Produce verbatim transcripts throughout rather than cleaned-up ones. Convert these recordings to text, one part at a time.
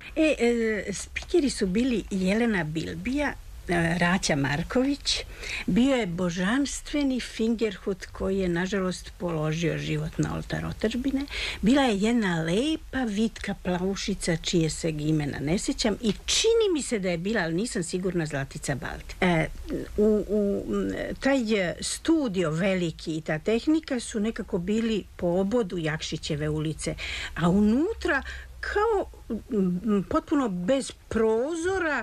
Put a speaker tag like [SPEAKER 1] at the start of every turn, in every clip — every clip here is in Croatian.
[SPEAKER 1] E, e, spikeri su bili Jelena Bilbija, Raća Marković, bio je božanstveni fingerhut koji je nažalost položio život na oltar otadžbine. Bila je jedna lepa vitka plavušica čije se imena ne sjećam i čini mi se da je bila, ali nisam sigurna, Zlatica Balti. E, u, u taj studio veliki i ta tehnika su nekako bili po obodu Jakšićeve ulice, a unutra kao potpuno bez prozora,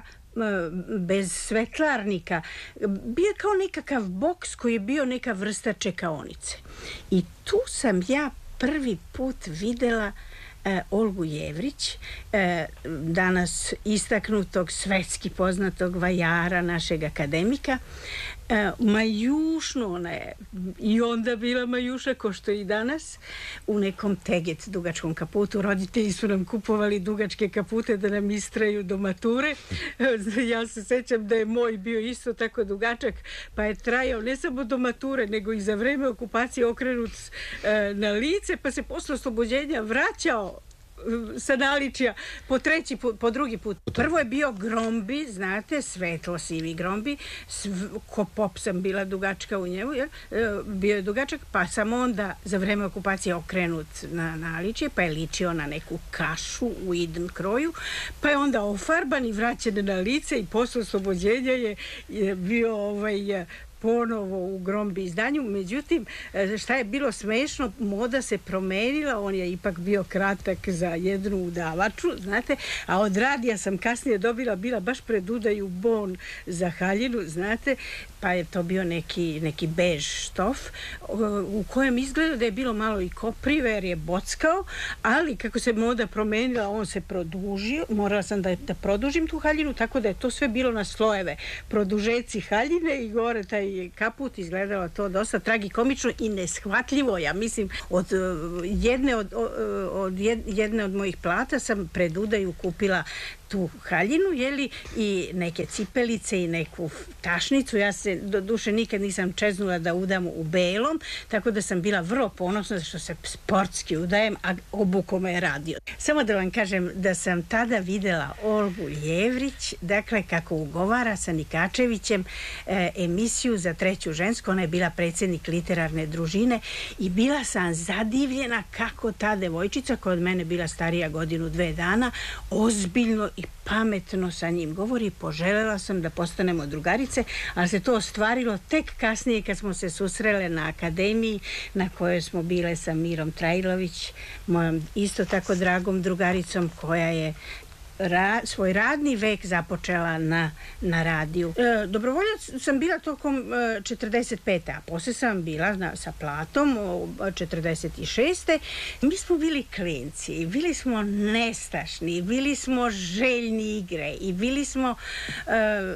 [SPEAKER 1] bez svetlarnika, bio kao nekakav boks koji je bio neka vrsta čekaonice. I tu sam ja prvi put videla e, Olgu Jevrić, e, danas istaknutog svetski poznatog vajara, našeg akademika. E, majušno ona je i onda bila majuša ko što i danas, u nekom teget dugačkom kaputu. Roditelji su nam kupovali dugačke kapute da nam istraju do mature. Ja se sećam da je moj bio isto tako dugačak, pa je trajao ne samo do mature, nego i za vreme okupacije okrenut e, na lice, pa se posle oslobođenja vraćao sa naličija po treći put, po drugi put. Prvo je bio grombi, znate, svetlo sivi grombi, sv, ko pop sam bila dugačka u njemu, jer, bio je dugačak, pa sam onda za vreme okupacije okrenut na naličije, pa je ličio na neku kašu u idn kroju, pa je onda ofarban i vraćen na lice i posle oslobođenja je, je bio ovaj ponovo u grombi izdanju. Međutim, šta je bilo smešno, moda se promenila, on je ipak bio kratak za jednu udavaču, znate, a od radija sam kasnije dobila, bila baš pred udaju bon za haljinu, znate, pa je to bio neki, neki bež štof u kojem izgleda da je bilo malo i koprive jer je bockao, ali kako se moda promenila, on se produžio, morala sam da, da produžim tu haljinu, tako da je to sve bilo na slojeve, produžeci haljine i gore taj kaput, izgledalo to dosta tragikomično i neshvatljivo. Ja mislim, od jedne od, od jedne od mojih plata sam pred udaju kupila tu haljinu, jeli, i neke cipelice i neku tašnicu. Ja se do duše nikad nisam čeznula da udam u belom, tako da sam bila vrlo ponosna što se sportski udajem, a obuko me je radio. Samo da vam kažem da sam tada videla Olgu Jevrić, dakle kako ugovara sa Nikačevićem e, emisiju za Treću žensku. Ona je bila predsjednik literarne družine i bila sam zadivljena kako ta devojčica, koja od mene bila starija godinu, dve dana, ozbiljno i pametno sa njim govori. Poželjela sam da postanemo drugarice, ali se to ostvarilo tek kasnije kad smo se susrele na akademiji na kojoj smo bile sa Mirom Trajlović, mojom isto tako dragom drugaricom koja je Ra, svoj radni vek započela na, na radiju. E, dobrovoljac sam bila tokom e, četrdeset pete. a posle sam bila na, sa platom o, četrdeset šeste. Mi smo bili klinci, bili smo nestašni, bili smo željni igre i bili smo e,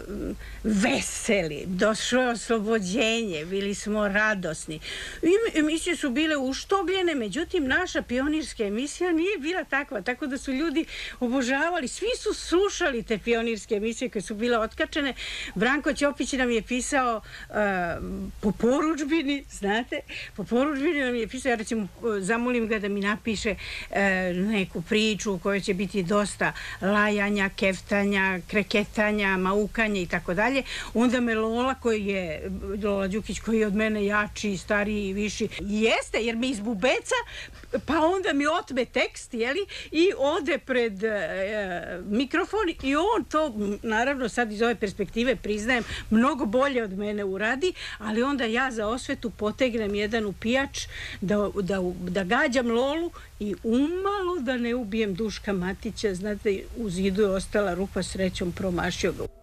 [SPEAKER 1] veseli. Došlo je oslobođenje, bili smo radosni. I, emisije su bile uštogljene, međutim naša pionirska emisija nije bila takva, tako da su ljudi obožavali. Svi su slušali te pionirske emisije koje su bile otkačene. Branko Ćopić nam je pisao uh, po porudžbini, znate, po porudžbini nam je pisao, ja recimo zamolim ga da mi napiše uh, neku priču u kojoj će biti dosta lajanja, keftanja, kreketanja, maukanja i tako dalje. Onda me Lola, koji je, Lola Đukić, koji je od mene jači, stariji i viši, jeste, jer me izbubeca, pa onda mi otme tekst, jeli, i ode pred uh, mikrofon i on to, naravno sad iz ove perspektive priznajem, mnogo bolje od mene uradi, ali onda ja za osvetu potegnem jedan upijač da, da, da gađam Lolu i umalo da ne ubijem Duška Matića, znate, u zidu je ostala rupa, srećom promašio ga.